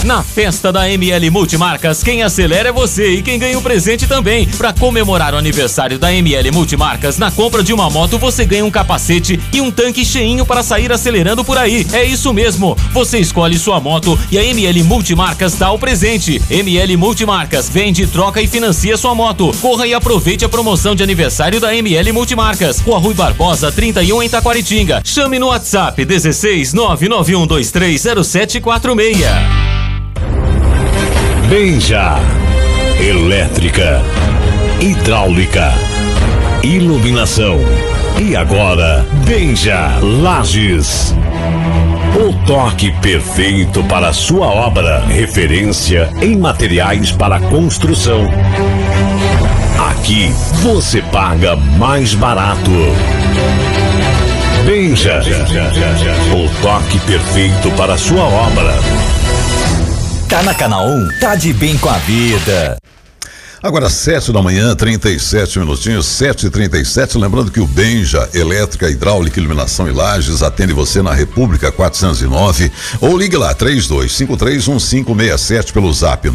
Na festa da ML Multimarcas, quem acelera é você e quem ganha o presente também. Para comemorar o aniversário da ML Multimarcas, na compra de uma moto você ganha um capacete e um tanque cheinho para sair acelerando por aí. É isso mesmo, você escolhe sua moto e a ML Multimarcas dá o presente. ML Multimarcas, vende, troca e financia sua moto. Corra e aproveite a promoção de aniversário da ML Multimarcas. Rua Rui Barbosa, 31 em Taquaritinga. Chame no WhatsApp 16 991230746. Benja, elétrica, hidráulica, iluminação e agora Benja Lages. O toque perfeito para a sua obra, referência em materiais para construção. Aqui você paga mais barato. Benja, o toque perfeito para a sua obra. Tá na Canal 1, tá de bem com a vida. Agora 7h, 37 minutinhos, 7h37, lembrando que o Benja Elétrica, Hidráulica, Iluminação e Lages atende você na República 409 ou ligue lá 32531567 pelo zap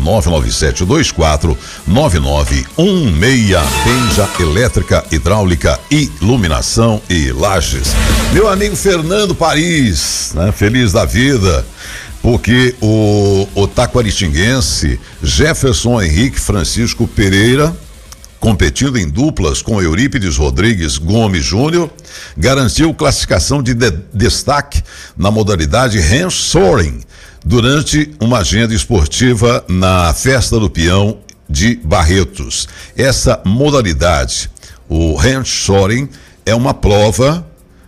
997249916. Benja Elétrica, Hidráulica, Iluminação e Lages. Meu amigo Fernando Paris, né? Feliz da vida. Porque o taquaritinguense Jefferson Henrique Francisco Pereira, competindo em duplas com Eurípides Rodrigues Gomes Júnior, garantiu classificação de destaque na modalidade handsoaring durante uma agenda esportiva na Festa do Peão de Barretos. Essa modalidade, o handsoaring, é uma prova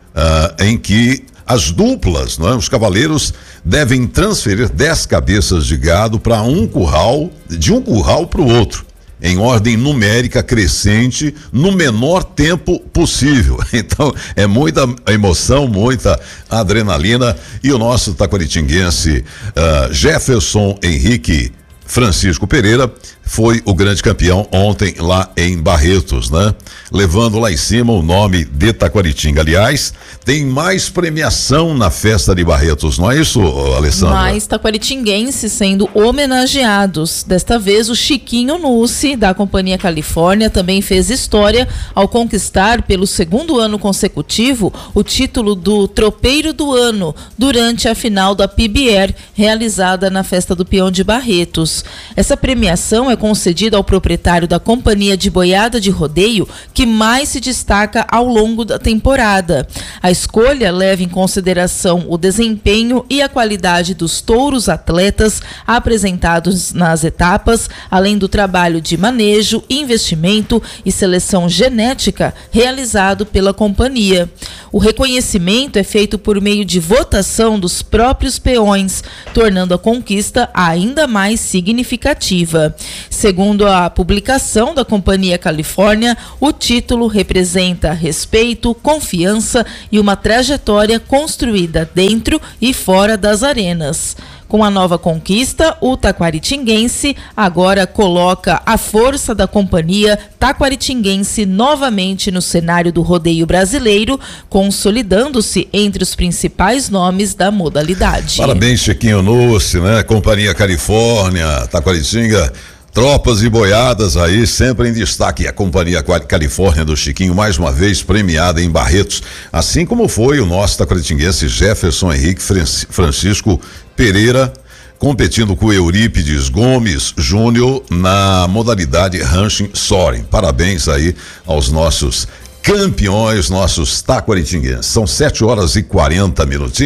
em que as duplas, não é? Os cavaleiros devem transferir 10 cabeças de gado para um curral, de um curral para o outro, em ordem numérica crescente, no menor tempo possível. Então, é muita emoção, muita adrenalina. E o nosso taquaritinguense Jefferson Henrique Francisco Pereira foi o grande campeão ontem lá em Barretos, né? Levando lá em cima o nome de Taquaritinga. Aliás, tem mais premiação na festa de Barretos, não é isso, Alessandra? Mais taquaritinguenses sendo homenageados. Desta vez o Chiquinho Nussi, da Companhia Califórnia, também fez história ao conquistar pelo segundo ano consecutivo o título do Tropeiro do Ano durante a final da PBR, realizada na Festa do Peão de Barretos. Essa premiação é concedida ao proprietário da companhia de boiada de rodeio que mais se destaca ao longo da temporada. A escolha leva em consideração o desempenho e a qualidade dos touros atletas apresentados nas etapas, além do trabalho de manejo, investimento e seleção genética realizado pela companhia. O reconhecimento é feito por meio de votação dos próprios peões, tornando a conquista ainda mais significativa. Segundo a publicação da Companhia Califórnia, o título representa respeito, confiança e uma trajetória construída dentro e fora das arenas. Com a nova conquista, o taquaritinguense agora coloca a força da companhia taquaritinguense novamente no cenário do rodeio brasileiro, consolidando-se entre os principais nomes da modalidade. Parabéns, Chiquinho Nussi, né? Companhia Califórnia, Taquaritinga. Tropas e boiadas aí, sempre em destaque. A Companhia Califórnia do Chiquinho, mais uma vez premiada em Barretos, assim como foi o nosso taquaritinguense Jefferson Henrique Francisco Pereira, competindo com Eurípides Gomes Júnior na modalidade handsoaring. Parabéns aí aos nossos campeões, nossos taquaritinguenses. São 7h40,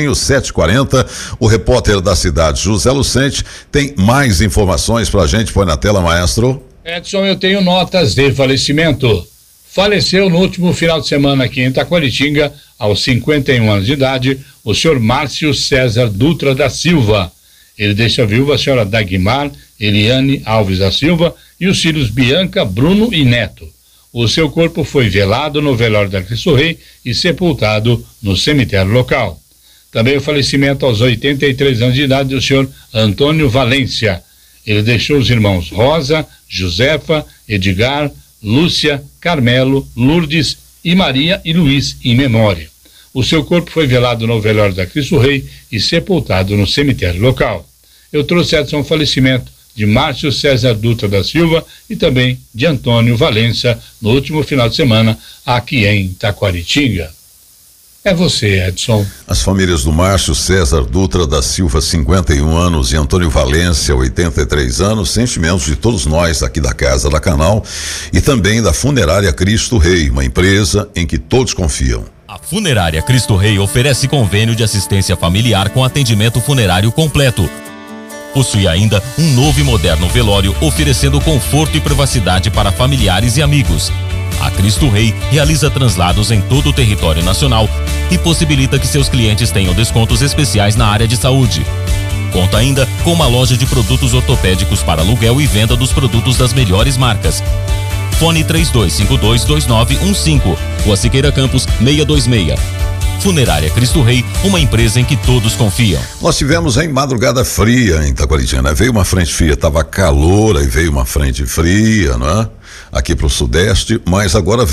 7h40. O repórter da cidade, José Lucente, tem mais informações pra gente. Põe na tela, maestro. Edson, eu tenho notas de falecimento. Faleceu no último final de semana aqui em Taquaritinga, aos 51 anos de idade, o senhor Márcio César Dutra da Silva. Ele deixa a viúva a senhora Dagmar Eliane Alves da Silva e os filhos Bianca, Bruno e Neto. O seu corpo foi velado no velório da Cristo Rei e sepultado no cemitério local. Também o falecimento aos 83 anos de idade do senhor Antônio Valência. Ele deixou os irmãos Rosa, Josefa, Edgar, Lúcia, Carmelo, Lourdes e Maria e Luiz em memória. O seu corpo foi velado no velório da Cristo Rei e sepultado no cemitério local. eu trouxe, Edson, o falecimento de Márcio César Dutra da Silva e também de Antônio Valença no último final de semana aqui em Taquaritinga. É você, Edson. As famílias do Márcio César Dutra da Silva, 51 anos, e Antônio Valência, 83 anos, sentimentos de todos nós aqui da Casa da Canal e também da Funerária Cristo Rei, uma empresa em que todos confiam. A Funerária Cristo Rei oferece convênio de assistência familiar com atendimento funerário completo. Possui ainda um novo e moderno velório, oferecendo conforto e privacidade para familiares e amigos. A Cristo Rei realiza translados em todo o território nacional e possibilita que seus clientes tenham descontos especiais na área de saúde. Conta ainda com uma loja de produtos ortopédicos para aluguel e venda dos produtos das melhores marcas. Fone 32522915, Rua Siqueira Campos, 626. Funerária Cristo Rei, uma empresa em que todos confiam. Nós tivemos em madrugada fria em Taquaritinga, né? Veio uma frente fria, tava calor, aí veio uma frente fria, não é? Aqui pro sudeste, mas agora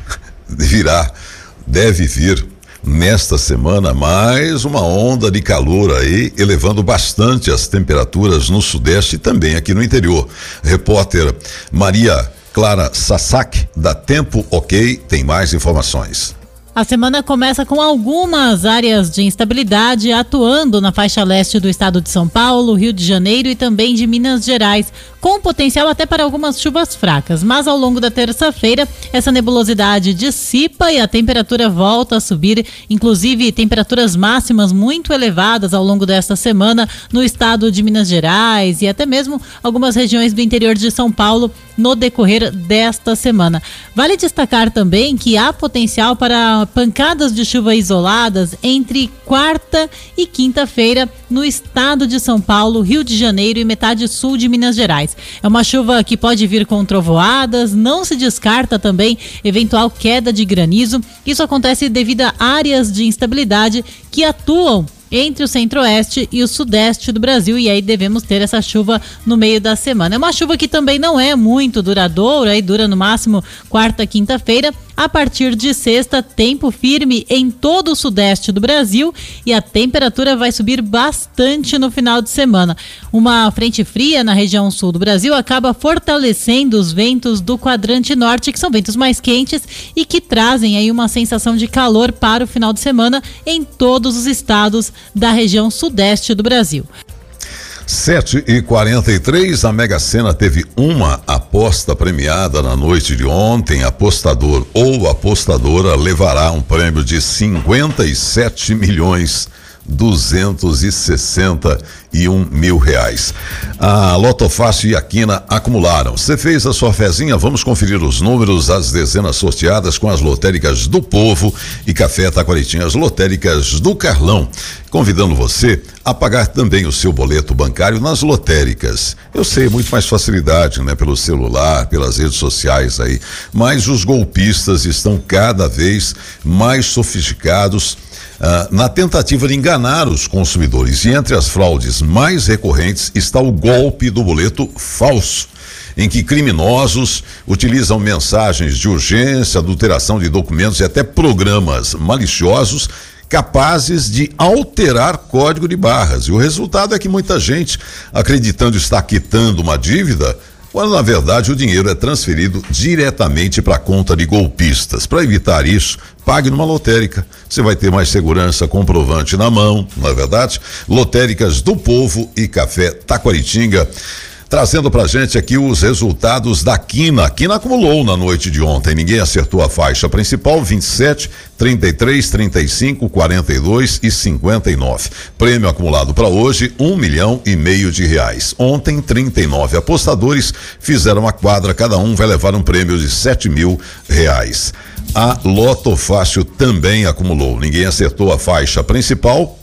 deve vir nesta semana mais uma onda de calor aí, elevando bastante as temperaturas no sudeste e também aqui no interior. Repórter Maria Clara Sassak, da Tempo OK, tem mais informações. A semana começa com algumas áreas de instabilidade atuando na faixa leste do estado de São Paulo, Rio de Janeiro e também de Minas Gerais, com potencial até para algumas chuvas fracas. Mas ao longo da terça-feira, essa nebulosidade dissipa e a temperatura volta a subir, inclusive temperaturas máximas muito elevadas ao longo desta semana no estado de Minas Gerais e até mesmo algumas regiões do interior de São Paulo no decorrer desta semana. Vale destacar também que há potencial para pancadas de chuva isoladas entre quarta e quinta-feira no estado de São Paulo, Rio de Janeiro e metade sul de Minas Gerais. É uma chuva que pode vir com trovoadas, não se descarta também eventual queda de granizo. Isso acontece devido a áreas de instabilidade que atuam entre o centro-oeste e o sudeste do Brasil, e aí devemos ter essa chuva no meio da semana. É uma chuva que também não é muito duradoura, aí dura no máximo quarta, quinta-feira. A partir de sexta, tempo firme em todo o sudeste do Brasil e a temperatura vai subir bastante no final de semana. Uma frente fria na região sul do Brasil acaba fortalecendo os ventos do quadrante norte, que são ventos mais quentes e que trazem aí uma sensação de calor para o final de semana em todos os estados da região sudeste do Brasil. 7h43, a Mega Sena teve uma aposta premiada na noite de ontem. Apostador ou apostadora levará um prêmio de 57.261.000 reais. A Loto Fácil e a Quina acumularam. Você fez a sua fezinha? Vamos conferir os números, as dezenas sorteadas com as lotéricas do Povo e Café Taquaritinga, as lotéricas do Carlão, convidando você a pagar também o seu boleto bancário nas lotéricas. Eu sei, muito mais facilidade, né? Pelo celular, pelas redes sociais aí, mas os golpistas estão cada vez mais sofisticados na tentativa de enganar os consumidores. E entre as fraudes mais recorrentes está o golpe do boleto falso, em que criminosos utilizam mensagens de urgência, adulteração de documentos e até programas maliciosos capazes de alterar código de barras. E o resultado é que muita gente, acreditando estar quitando uma dívida, quando na verdade o dinheiro é transferido diretamente para a conta de golpistas. Para evitar isso, pague numa lotérica. Você vai ter mais segurança, comprovante na mão, não é verdade? Lotéricas do Povo e Café Taquaritinga, trazendo pra gente aqui os resultados da Quina. A Quina acumulou na noite de ontem, ninguém acertou a faixa principal, 27, 33, 35, 42 e 59. Prêmio acumulado para hoje, R$1,5 milhão de reais. Ontem, 39 apostadores fizeram a quadra, cada um vai levar um prêmio de R$7.000. A Loto Fácil também acumulou, ninguém acertou a faixa principal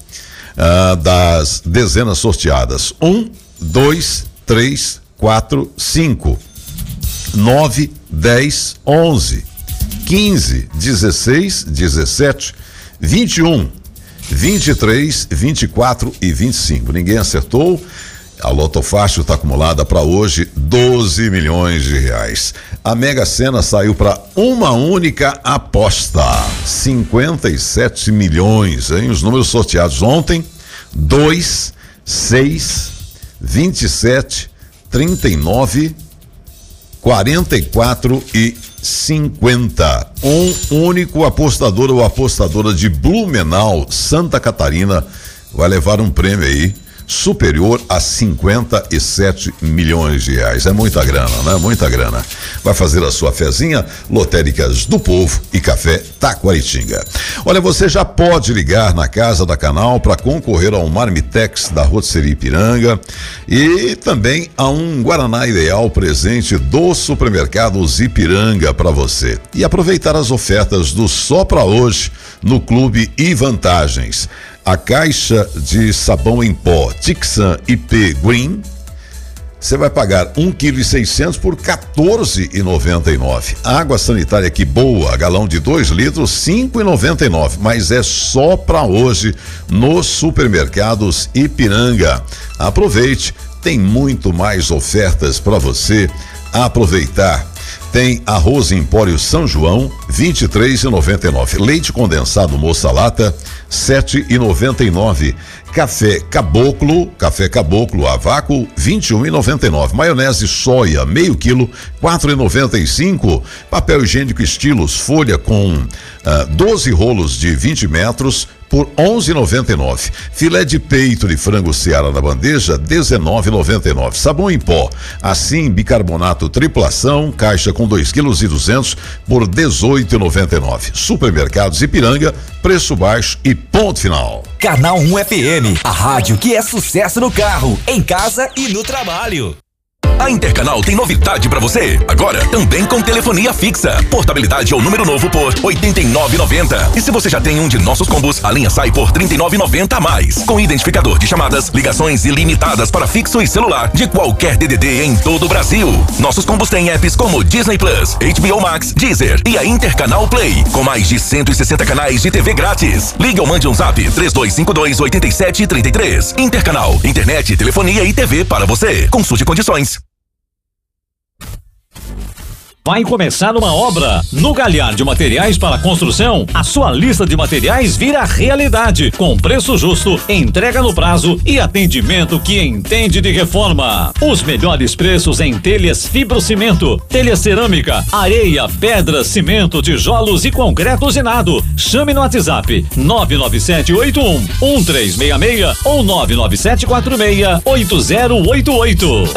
das dezenas sorteadas. 1, 2, 3, 4, 5, 9, 10, 11, 15, 16, 17, 21, 23, 24 e 25. Ninguém acertou. A Loto Fácil está acumulada para hoje R$12 milhões. A Mega Sena saiu para uma única aposta, 57 milhões, hein? Os números sorteados ontem: 2, 6, 27 39 44 e 50. Um único apostador ou apostadora de Blumenau, Santa Catarina, vai levar um prêmio aí superior a 57 milhões de reais. É muita grana, né? Muita grana. Vai fazer a sua fezinha, Lotéricas do Povo e Café Taquaritinga. Olha, você já pode ligar na Casa da Canal para concorrer a um Marmitex da Rotisserie Ipiranga e também a um Guaraná Ideal presente do Supermercados Ipiranga para você. E aproveitar as ofertas do Só Pra Hoje no Clube e Vantagens. A caixa de sabão em pó Tixan IP Green, você vai pagar 1,6 kg por R$14,99. Água sanitária Que Boa, galão de 2 litros, R$5,99. Mas é só para hoje nos Supermercados Ipiranga. Aproveite, tem muito mais ofertas para você aproveitar. Tem arroz Empório São João, R$23,99. Leite condensado Moça Lata, R$7,99. Café Caboclo a vácuo, R$21,99. Maionese soia, meio quilo, R$4,95. Papel higiênico Estilos, folha com 12 rolos de 20 metros, por R$11,99. Filé de peito de frango Seara na bandeja, R$19,99. Sabão em pó, assim bicarbonato triplação, caixa com 2,2 kg por R$18,99. Supermercados Ipiranga, preço baixo e ponto final. Canal 1 FM, a rádio que é sucesso no carro, em casa e no trabalho. A Intercanal tem novidade pra você. Agora, também com telefonia fixa. Portabilidade ou número novo por R$ 89,90. E se você já tem um de nossos combos, a linha sai por R$ 39,90 a mais. Com identificador de chamadas, ligações ilimitadas para fixo e celular de qualquer DDD em todo o Brasil. Nossos combos têm apps como Disney Plus, HBO Max, Deezer e a Intercanal Play, com mais de 160 canais de TV grátis. Ligue ou mande um zap 3252-8733. Intercanal, internet, telefonia e TV para você. Consulte condições. Vai começar uma obra? No Galhar de Materiais para Construção, a sua lista de materiais vira realidade, com preço justo, entrega no prazo e atendimento que entende de reforma. Os melhores preços em telhas fibrocimento, telha cerâmica, areia, pedra, cimento, tijolos e concreto usinado. Chame no WhatsApp 99781-1366 ou 99746-8088.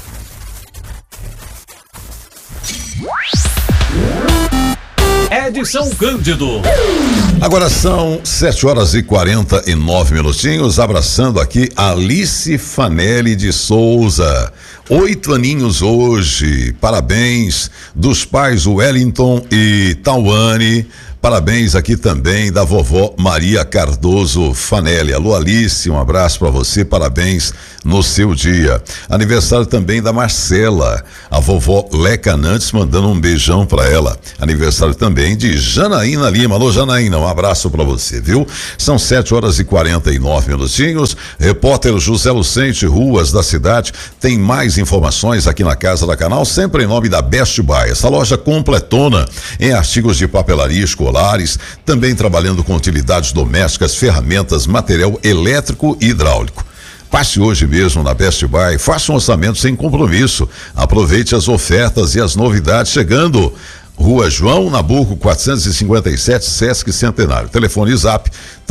Edson Cândido. Agora são 7h49 minutinhos, abraçando aqui Alice Fanelli de Souza. 8 aninhos hoje. Parabéns dos pais Wellington e Tawane. Parabéns aqui também da vovó Maria Cardoso Fanelli. Alô, Alice, um abraço para você, parabéns no seu dia. Aniversário também da Marcela, a vovó Leca Nantes mandando um beijão para ela. Aniversário também de Janaína Lima. Alô, Janaína, um abraço para você, viu? São 7h49 minutinhos. Repórter José Lucente, ruas da cidade, tem mais informações aqui na Casa da Canal, sempre em nome da Best Buy. Essa loja completona em artigos de papelaria escolar, também trabalhando com utilidades domésticas, ferramentas, material elétrico e hidráulico. Passe hoje mesmo na Best Buy, faça um orçamento sem compromisso, aproveite as ofertas e as novidades chegando. Rua João Nabuco 457, Sesc Centenário. Telefone Zap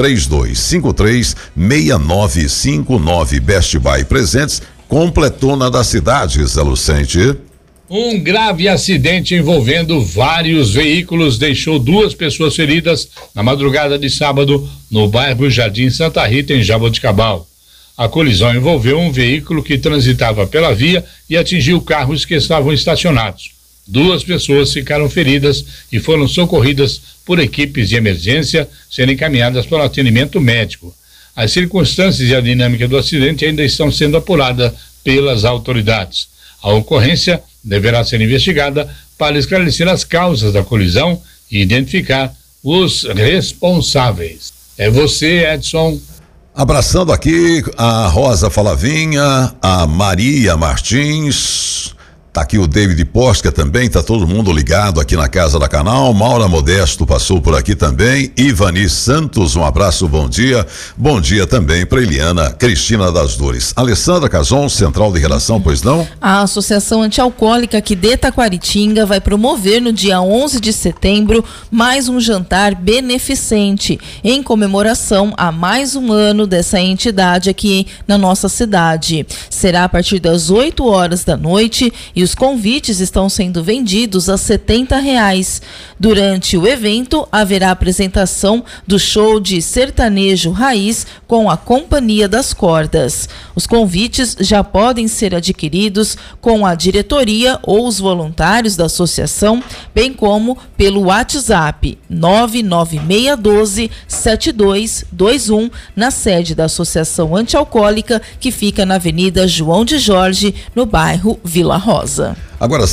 3253-6959. Best Buy Presentes, completona da cidade, Zé Lucente. Um grave acidente envolvendo vários veículos deixou 2 pessoas feridas na madrugada de sábado no bairro Jardim Santa Rita, em Jaboticabal. A colisão envolveu um veículo que transitava pela via e atingiu carros que estavam estacionados. 2 pessoas ficaram feridas e foram socorridas por equipes de emergência, sendo encaminhadas para o atendimento médico. As circunstâncias e a dinâmica do acidente ainda estão sendo apuradas pelas autoridades. A ocorrência deverá ser investigada para esclarecer as causas da colisão e identificar os responsáveis. É você, Edson. Abraçando aqui a Rosa Falavinha, a Maria Martins, Tá aqui o David Posca também, tá todo mundo ligado aqui na Casa da Canal. Maura Modesto passou por aqui também. Ivani Santos, um abraço, bom dia. Bom dia também para Eliana Cristina das Dores. Alessandra Cazon, Central de Redação, pois não? A Associação Antialcoólica aqui de Taquaritinga vai promover no dia 11 de setembro mais um jantar beneficente em comemoração a mais um ano dessa entidade aqui na nossa cidade. Será a partir das 8 horas da noite e os convites estão sendo vendidos a R$70. Durante o evento, haverá apresentação do show de sertanejo raiz com a Companhia das Cordas. Os convites já podem ser adquiridos com a diretoria ou os voluntários da associação, bem como pelo WhatsApp 99612-7221, na sede da Associação Antialcoólica, que fica na Avenida João de Jorge, no bairro Vila Rosa. Agora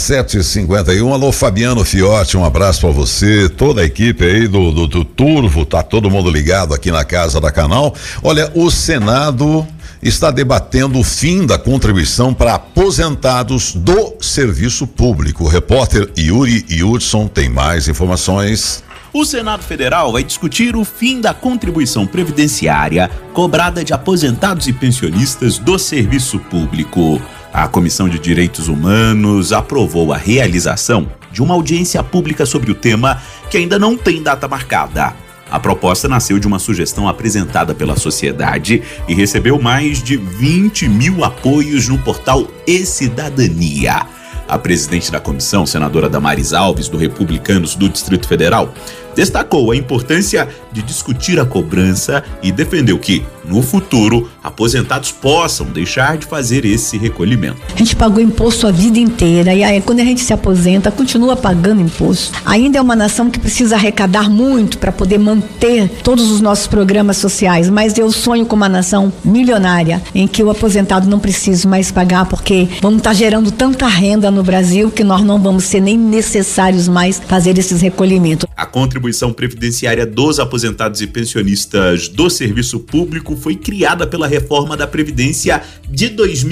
7h51, alô Fabiano Fiotti, um abraço pra você, toda a equipe aí do Turvo, tá todo mundo ligado aqui na Casa da Canal. Olha, o Senado está debatendo o fim da contribuição para aposentados do serviço público. O repórter Yuri Hudson tem mais informações. O Senado Federal vai discutir o fim da contribuição previdenciária cobrada de aposentados e pensionistas do serviço público. A Comissão de Direitos Humanos aprovou a realização de uma audiência pública sobre o tema, que ainda não tem data marcada. A proposta nasceu de uma sugestão apresentada pela sociedade e recebeu mais de 20 mil apoios no portal E-Cidadania. A presidente da comissão, senadora Damares Alves, do Republicanos do Distrito Federal, destacou a importância de discutir a cobrança e defendeu que, no futuro, aposentados possam deixar de fazer esse recolhimento. A gente pagou imposto a vida inteira e aí quando a gente se aposenta, continua pagando imposto. Ainda é uma nação que precisa arrecadar muito para poder manter todos os nossos programas sociais, mas eu sonho com uma nação milionária, em que o aposentado não precise mais pagar, porque vamos estar gerando tanta renda no Brasil que nós não vamos ser nem necessários mais fazer esses recolhimentos. A contribuição previdenciária dos aposentados e pensionistas do serviço público foi criada pela reforma da Previdência de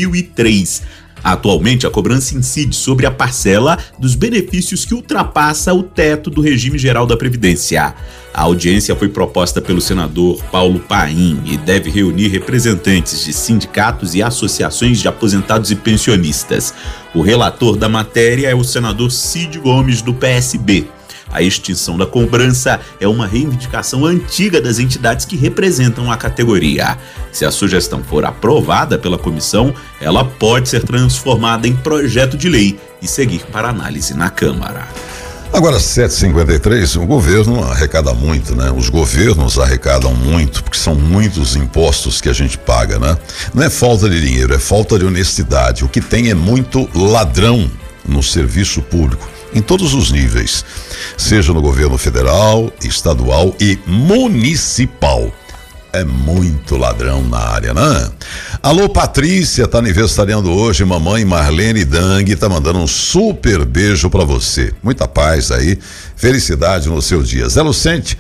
2003. Atualmente, a cobrança incide sobre a parcela dos benefícios que ultrapassa o teto do regime geral da Previdência. A audiência foi proposta pelo senador Paulo Paim e deve reunir representantes de sindicatos e associações de aposentados e pensionistas. O relator da matéria é o senador Cid Gomes, do PSB. A extinção da cobrança é uma reivindicação antiga das entidades que representam a categoria. Se a sugestão for aprovada pela comissão, ela pode ser transformada em projeto de lei e seguir para análise na Câmara. Agora 7h53, o governo arrecada muito, né? Os governos arrecadam muito, porque são muitos impostos que a gente paga, né? Não é falta de dinheiro, é falta de honestidade. O que tem é muito ladrão no serviço público, em todos os níveis, seja no governo federal, estadual e municipal. É muito ladrão na área, né? Alô, Patrícia, tá aniversariando hoje, mamãe Marlene Dang, tá mandando um super beijo pra você. Muita paz aí, felicidade no seu dia. Zé Lucente,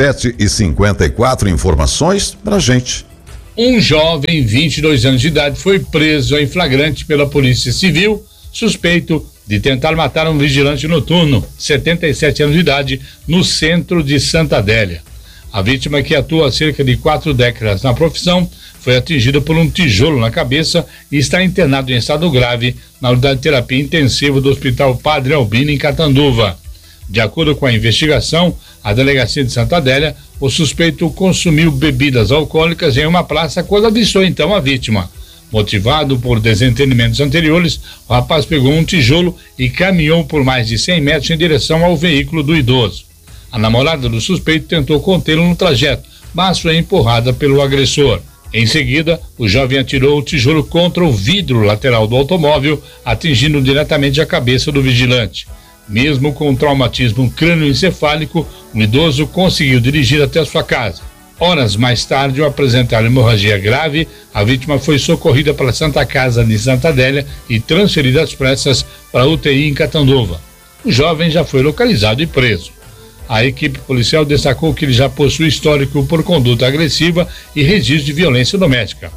7h54, informações pra gente. Um jovem, 22 anos de idade, foi preso em flagrante pela Polícia Civil, suspeito de tentar matar um vigilante noturno, 77 anos de idade, no centro de Santa Adélia. A vítima, que atua há cerca de 4 décadas na profissão, foi atingida por um tijolo na cabeça e está internado em estado grave na unidade de terapia intensiva do Hospital Padre Albino, em Catanduva. De acordo com a investigação, a delegacia de Santa Adélia, o suspeito consumiu bebidas alcoólicas em uma praça quando avistou então a vítima. Motivado por desentendimentos anteriores, o rapaz pegou um tijolo e caminhou por mais de 100 metros em direção ao veículo do idoso. A namorada do suspeito tentou contê-lo no trajeto, mas foi empurrada pelo agressor. Em seguida, o jovem atirou o tijolo contra o vidro lateral do automóvel, atingindo diretamente a cabeça do vigilante. Mesmo com traumatismo crânioencefálico, o idoso conseguiu dirigir até sua casa. Horas mais tarde, ao apresentar hemorragia grave, a vítima foi socorrida para a Santa Casa de Santa Adélia e transferida às pressas para a UTI em Catanduva. O jovem já foi localizado e preso. A equipe policial destacou que ele já possui histórico por conduta agressiva e registro de violência doméstica.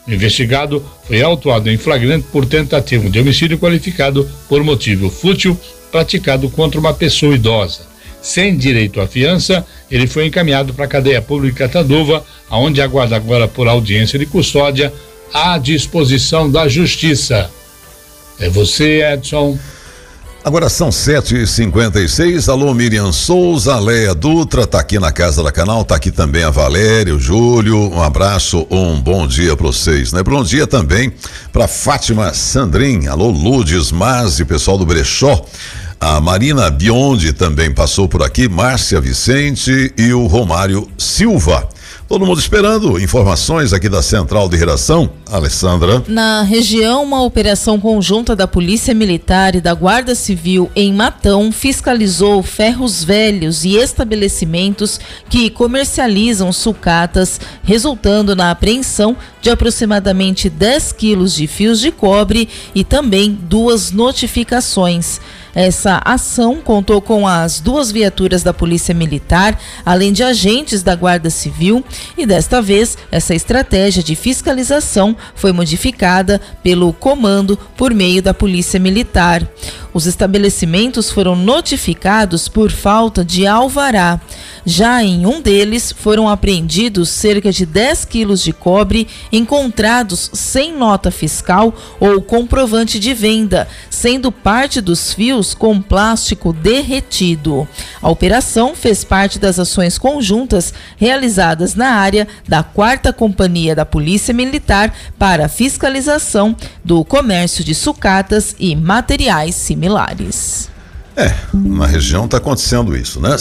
O investigado foi autuado em flagrante por tentativa de homicídio qualificado por motivo fútil praticado contra uma pessoa idosa. Sem direito à fiança, ele foi encaminhado para a cadeia pública Taduva, onde aguarda agora por audiência de custódia à disposição da Justiça. É você, Edson. Agora são 7h56. Alô, Miriam Souza, a Leia Dutra tá aqui na Casa da Canal, tá aqui também a Valéria, o Júlio. Um abraço, um bom dia para vocês, né? Bom dia também para Fátima Sandrin, alô, Lourdes Mazzi, pessoal do Brechó. A Marina Biondi também passou por aqui, Márcia Vicente e o Romário Silva. Todo mundo esperando informações aqui da Central de Redação. Alessandra. Na região, uma operação conjunta da Polícia Militar e da Guarda Civil em Matão fiscalizou ferros velhos e estabelecimentos que comercializam sucatas, resultando na apreensão de aproximadamente 10 quilos de fios de cobre e também 2 notificações. Essa ação contou com as 2 viaturas da Polícia Militar, além de agentes da Guarda Civil, e desta vez essa estratégia de fiscalização foi modificada pelo comando por meio da Polícia Militar. Os estabelecimentos foram notificados por falta de alvará. Já em um deles foram apreendidos cerca de 10 quilos de cobre encontrados sem nota fiscal ou comprovante de venda, sendo parte dos fios com plástico derretido. A operação fez parte das ações conjuntas realizadas na área da 4ª Companhia da Polícia Militar para a fiscalização do comércio de sucatas e materiais similares. Na região está acontecendo isso, né?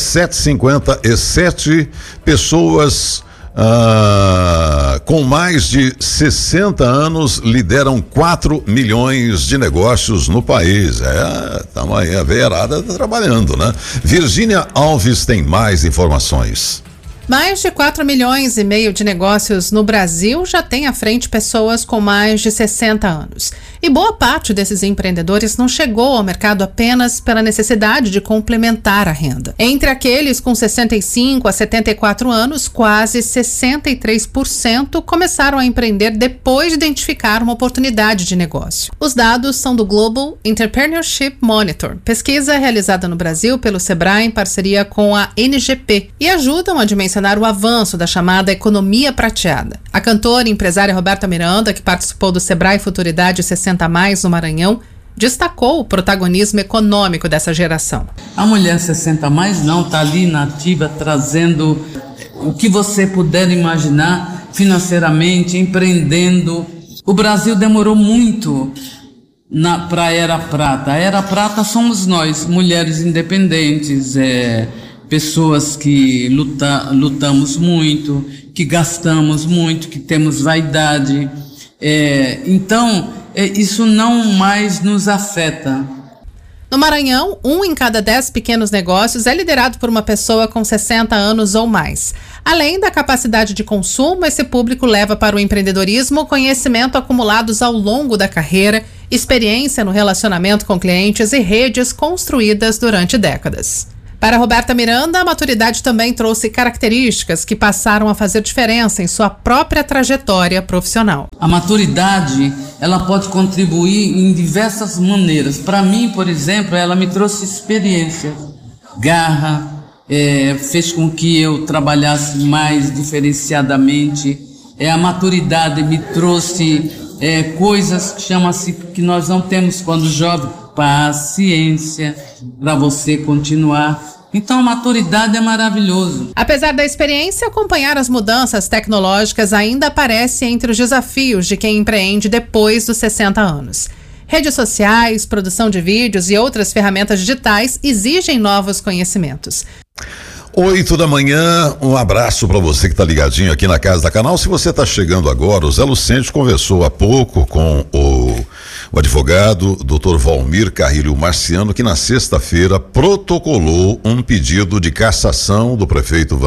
7h57, pessoas com mais de 60 anos lideram 4 milhões de negócios no país. Estamos aí, a veiarada tá trabalhando, né? Virgínia Alves tem mais informações. Mais de 4 milhões e meio de negócios no Brasil já tem à frente pessoas com mais de 60 anos. E boa parte desses empreendedores não chegou ao mercado apenas pela necessidade de complementar a renda. Entre aqueles com 65 a 74 anos, quase 63% começaram a empreender depois de identificar uma oportunidade de negócio. Os dados são do Global Entrepreneurship Monitor, pesquisa realizada no Brasil pelo Sebrae em parceria com a NGP, e ajudam a dimensionar o avanço da chamada economia prateada. A cantora e empresária Roberta Miranda, que participou do Sebrae Futuridade 60+ no Maranhão, destacou o protagonismo econômico dessa geração. A mulher 60+ não está ali na ativa, trazendo o que você puder imaginar financeiramente, empreendendo. O Brasil demorou muito para a Era Prata. A Era Prata somos nós, mulheres independentes, pessoas que lutamos muito, que gastamos muito, que temos vaidade. Então, isso não mais nos afeta. No Maranhão, 1 em cada 10 pequenos negócios é liderado por uma pessoa com 60 anos ou mais. Além da capacidade de consumo, esse público leva para o empreendedorismo conhecimento acumulados ao longo da carreira, experiência no relacionamento com clientes e redes construídas durante décadas. Para Roberta Miranda, a maturidade também trouxe características que passaram a fazer diferença em sua própria trajetória profissional. A maturidade, ela pode contribuir em diversas maneiras. Para mim, por exemplo, ela me trouxe experiência, garra, fez com que eu trabalhasse mais diferenciadamente. A maturidade me trouxe coisas que nós não temos quando jovem, paciência para você continuar. Então, a maturidade é maravilhoso. Apesar da experiência, acompanhar as mudanças tecnológicas ainda aparece entre os desafios de quem empreende depois dos 60 anos. Redes sociais, produção de vídeos e outras ferramentas digitais exigem novos conhecimentos. 8 da manhã, um abraço para você que está ligadinho aqui na Casa da Canal. Se você está chegando agora, o Zé Lucente conversou há pouco com o advogado Dr. Valmir Carrilho Marciano, que na sexta-feira protocolou um pedido de cassação do prefeito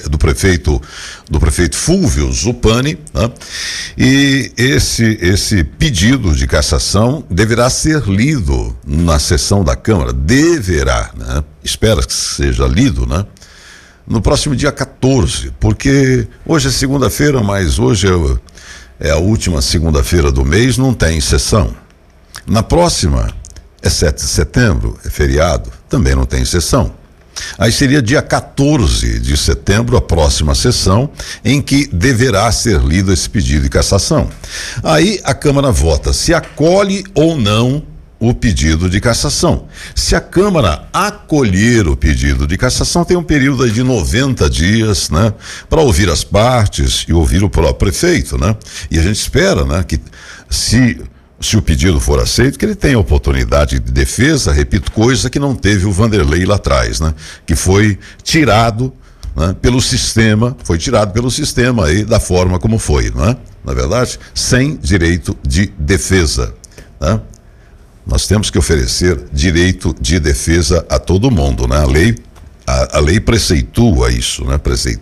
Fúlvio Zupani, né? E esse pedido de cassação deverá ser lido na sessão da Câmara, né? Espera que seja lido, né? No próximo dia 14, porque hoje é segunda-feira, mas hoje é a última segunda-feira do mês, não tem sessão. Na próxima é 7 de setembro, é feriado, também não tem sessão. Aí seria dia 14 de setembro a próxima sessão em que deverá ser lido esse pedido de cassação. Aí a Câmara vota se acolhe ou não o pedido de cassação. Se a Câmara acolher o pedido de cassação, tem um período aí de 90 dias, né, para ouvir as partes e ouvir o próprio prefeito, né? E a gente espera, né, que se o pedido for aceito, que ele tenha oportunidade de defesa, repito, coisa que não teve o Vanderlei lá atrás, né? Que foi tirado, né, pelo sistema aí da forma como foi, né? Na verdade, sem direito de defesa, né? Nós temos que oferecer direito de defesa a todo mundo, né? A lei preceitua isso, né?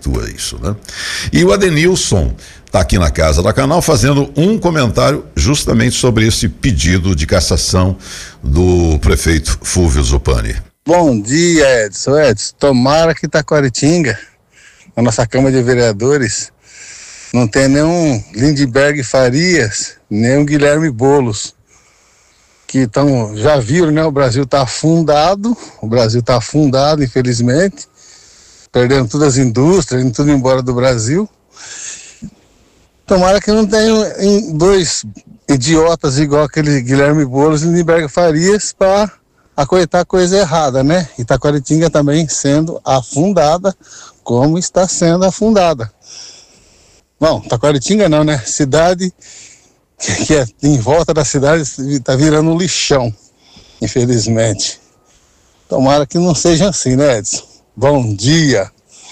E o Adenilson está aqui na casa da Canal fazendo um comentário justamente sobre esse pedido de cassação do prefeito Fúvio Zupani. Bom dia, Edson. Tomara que Taquaritinga, na nossa Câmara de Vereadores, não tenha nenhum Lindbergh Farias, nem um Guilherme Boulos, que já viram, né? O Brasil está afundado, infelizmente, perdendo todas as indústrias, indo tudo embora do Brasil. Tomara que não tenham dois idiotas igual aquele Guilherme Boulos e Lindbergh Farias para acoitar coisa errada, né? Itaquaritinga também sendo afundada, como está sendo afundada. Bom, Itaquaritinga não, né? Cidade que é em volta da cidade está virando um lixão, infelizmente. Tomara que não seja assim, né, Edson? Bom dia.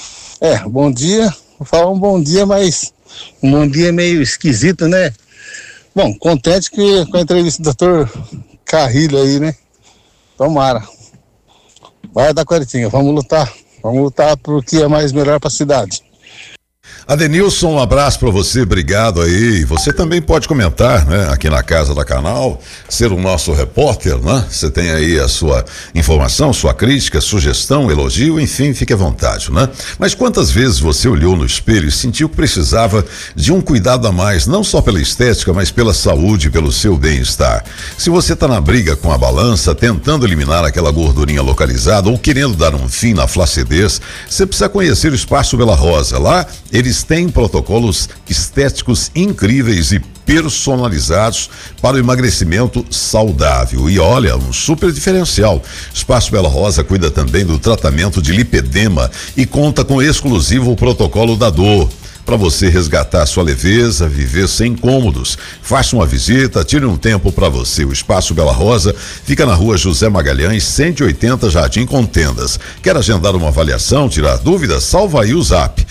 Bom dia. Vou falar um bom dia, mas um bom dia meio esquisito, né? Bom, contente com a entrevista do Dr. Carrilho aí, né? Tomara. Vai dar Taquaritinga, vamos lutar por que é mais melhor para a cidade. Adenilson, um abraço para você, obrigado aí. Você também pode comentar, né, aqui na casa da Canal, ser o nosso repórter, né? Você tem aí a sua informação, sua crítica, sugestão, elogio, enfim, fique à vontade, né? Mas quantas vezes você olhou no espelho e sentiu que precisava de um cuidado a mais, não só pela estética, mas pela saúde e pelo seu bem-estar? Se você está na briga com a balança, tentando eliminar aquela gordurinha localizada ou querendo dar um fim na flacidez, você precisa conhecer o Espaço Bela Rosa. Lá, eles têm protocolos estéticos incríveis e personalizados para o emagrecimento saudável. E olha, um super diferencial. Espaço Bela Rosa cuida também do tratamento de lipedema e conta com o exclusivo protocolo da dor. Para você resgatar sua leveza, viver sem incômodos. Faça uma visita, tire um tempo para você. O Espaço Bela Rosa fica na Rua José Magalhães, 180, Jardim Contendas. Quer agendar uma avaliação, tirar dúvidas? Salva aí o zap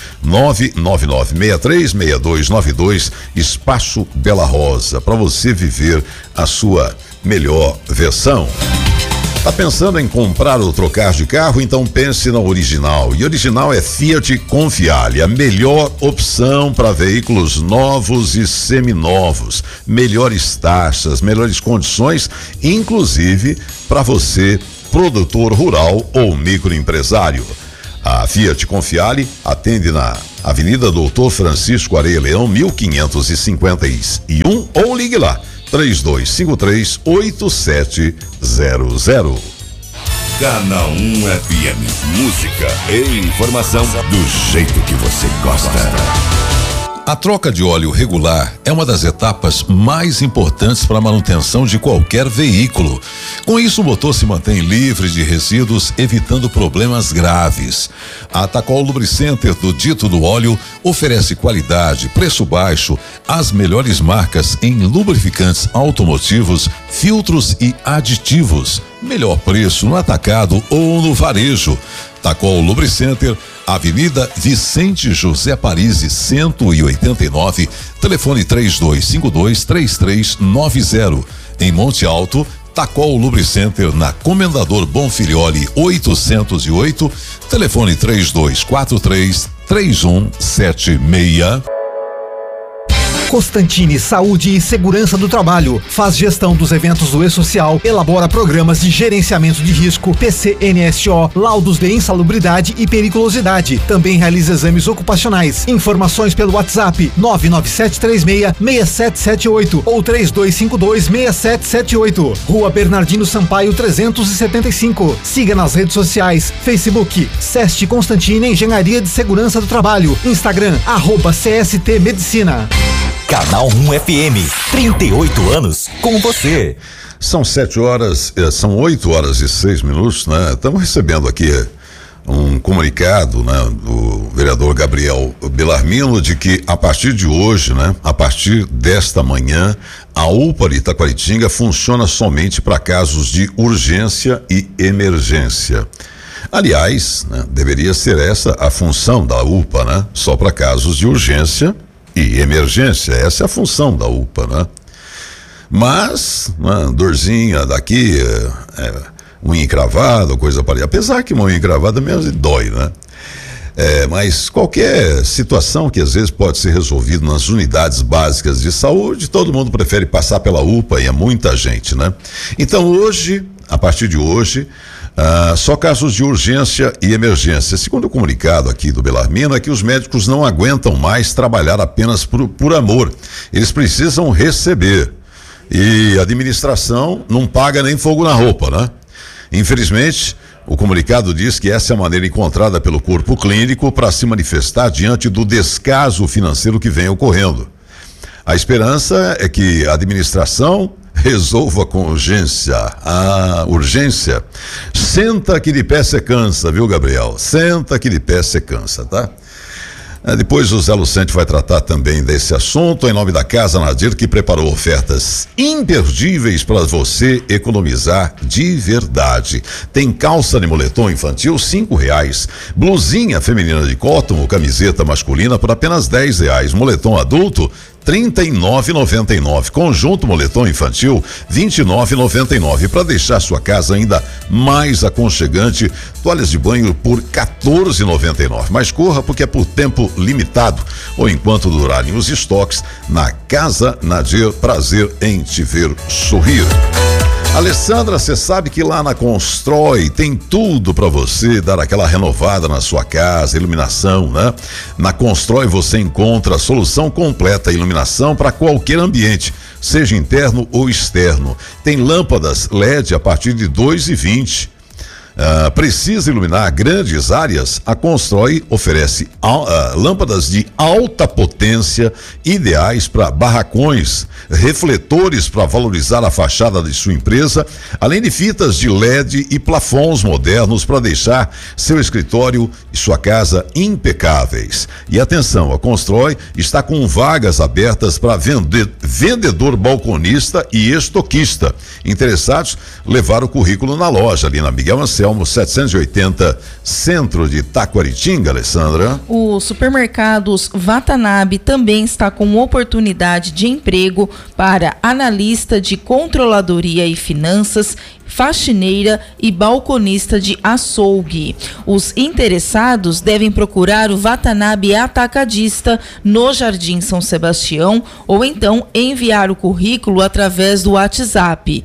999636292. Espaço Bela Rosa, para você viver a sua melhor versão. Tá pensando em comprar ou trocar de carro? Então pense na Original. E Original é Fiat Confiale, a melhor opção para veículos novos e seminovos. Melhores taxas, melhores condições, inclusive para você, produtor rural ou microempresário. A Fiat Confiale atende na Avenida Doutor Francisco Areia Leão, 1551, ou ligue lá. 3253-8700. Canal 1 FM. Música e informação do jeito que você gosta. A troca de óleo regular é uma das etapas mais importantes para a manutenção de qualquer veículo. Com isso, o motor se mantém livre de resíduos, evitando problemas graves. A Tacol Lubricenter do Dito do Óleo oferece qualidade, preço baixo, as melhores marcas em lubrificantes automotivos, filtros e aditivos. Melhor preço no atacado ou no varejo. Tacol Lubricenter, Avenida Vicente José Parisi, 189, telefone 3252-3390. Em Monte Alto, Tacol Lubricenter na Comendador Bonfilioli 808, telefone 3243-3176. Constantini Saúde e Segurança do Trabalho. Faz gestão dos eventos do E-Social, elabora programas de gerenciamento de risco, PCNSO, laudos de insalubridade e periculosidade. Também realiza exames ocupacionais. Informações pelo WhatsApp 99736-6778 ou 3252-6778. Rua Bernardino Sampaio 375. Siga nas redes sociais, Facebook, SEST Constantini Engenharia de Segurança do Trabalho, Instagram, @CST Medicina. Canal 1 FM, 38 anos com você. São 8 horas e 6 minutos, né? Estamos recebendo aqui um comunicado, né, do vereador Gabriel Bellarmino de que a partir de hoje, né, a partir desta manhã, a UPA de Itaquaritinga funciona somente para casos de urgência e emergência. Aliás, né, deveria ser essa a função da UPA, né? Só para casos de urgência e emergência. Essa é a função da UPA, né? Mas, né, dorzinha daqui, unha encravada, coisa parecida. Apesar que uma unha encravada mesmo dói, né? Mas qualquer situação que às vezes pode ser resolvida nas unidades básicas de saúde, todo mundo prefere passar pela UPA e é muita gente, né? Então hoje, a partir de hoje, só casos de urgência e emergência. Segundo o comunicado aqui do Bellarmino, é que os médicos não aguentam mais trabalhar apenas por amor. Eles precisam receber. E a administração não paga nem fogo na roupa, né? Infelizmente, o comunicado diz que essa é a maneira encontrada pelo corpo clínico para se manifestar diante do descaso financeiro que vem ocorrendo. A esperança é que a administração resolva com urgência. A urgência. Senta que de pé cê cansa, viu, Gabriel? Senta que de pé cê cansa, tá? Depois o Zé Lucente vai tratar também desse assunto em nome da Casa Nadir, que preparou ofertas imperdíveis para você economizar de verdade. Tem calça de moletom infantil R$5, blusinha feminina de cotton ou camiseta masculina por apenas R$10, moletom adulto R$39,99, conjunto moletom infantil R$29,99. Para deixar sua casa ainda mais aconchegante, toalhas de banho por R$14,99. Mas corra, porque é por tempo limitado ou enquanto durarem os estoques. Na Casa Nadir, prazer em te ver sorrir. Alessandra, você sabe que lá na Constrói tem tudo para você dar aquela renovada na sua casa, iluminação, né? Na Constrói você encontra a solução completa, iluminação para qualquer ambiente, seja interno ou externo. Tem lâmpadas LED a partir de R$2,20. Precisa iluminar grandes áreas? A Constrói oferece lâmpadas de alta potência, ideais para barracões, refletores para valorizar a fachada de sua empresa, além de fitas de LED e plafons modernos para deixar seu escritório e sua casa impecáveis. E atenção, a Constrói está com vagas abertas para vendedor balconista e estoquista. Interessados, levar o currículo na loja, ali na Miguel Anselmo 780, centro de Itaquaritinga, Alessandra. O supermercados Watanabe também está com oportunidade de emprego para analista de controladoria e finanças, faxineira e balconista de açougue. Os interessados devem procurar o Watanabe Atacadista no Jardim São Sebastião ou então enviar o currículo através do WhatsApp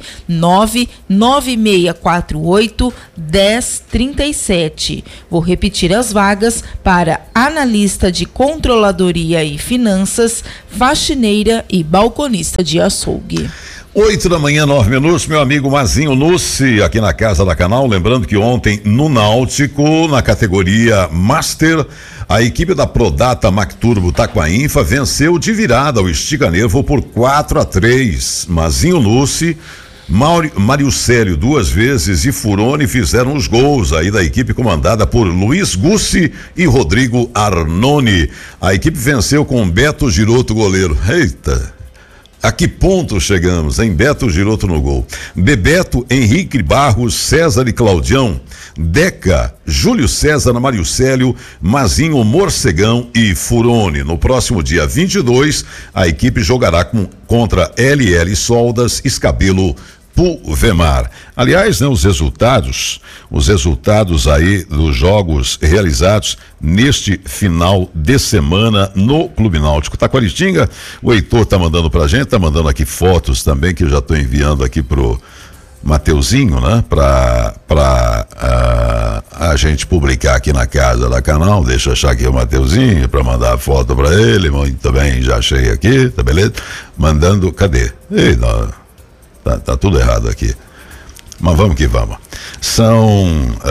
99648-1037. Vou repetir as vagas para analista de controladoria e finanças, faxineira e balconista de açougue. 8h09, meu amigo Mazinho Nucci, aqui na Casa da Canal. Lembrando que ontem no Náutico, na categoria Master, a equipe da Prodata Macturbo Taquainfa venceu de virada o Esticanevo por 4-3. Mazinho Nucci, Mário Célio 2 vezes e Furoni fizeram os gols aí da equipe comandada por Luiz Gussi e Rodrigo Arnone. A equipe venceu com Beto Giroto goleiro. Eita! A que ponto chegamos, hein? Beto Giroto no gol. Bebeto, Henrique Barros, César e Claudião, Deca, Júlio César, Mário Célio, Mazinho, Morcegão e Furoni. No próximo dia 22, a equipe jogará contra LL Soldas, Escabelo, Pulvemar. Aliás, né, os resultados aí dos jogos realizados neste final de semana no Clube Náutico Taquaritinga. O Heitor tá mandando pra gente, tá mandando aqui fotos também, que eu já tô enviando aqui pro Mateuzinho, né? Pra a gente publicar aqui na casa da canal. Deixa eu achar aqui o Mateuzinho pra mandar a foto pra ele. Muito bem, já achei aqui, tá beleza? Mandando, cadê? Ei, não, tá tudo errado aqui. Mas vamos que vamos. São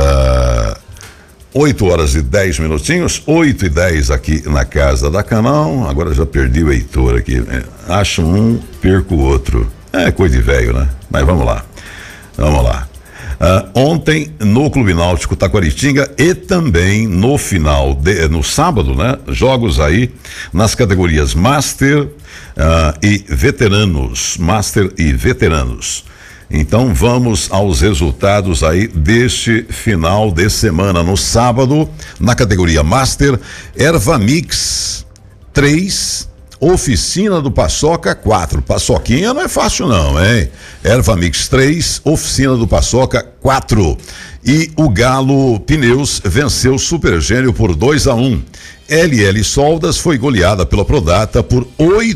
8 horas e 10 minutinhos, 8 e 10 aqui na casa da canal. Agora já perdi o Heitor aqui. Acho um, perco o outro. É coisa de velho, né? Mas vamos lá. Ontem no Clube Náutico Taquaritinga e também no sábado, né? Jogos aí nas categorias Master e Veteranos. Então vamos aos resultados aí deste final de semana. No sábado, na categoria Master, Erva Mix 3, Oficina do Paçoca 4. Paçoquinha não é fácil não, hein? Erva Mix 3, Oficina do Paçoca 4. E o Galo Pneus venceu o Super Gênio por 2-1. LL Soldas foi goleada pela Prodata por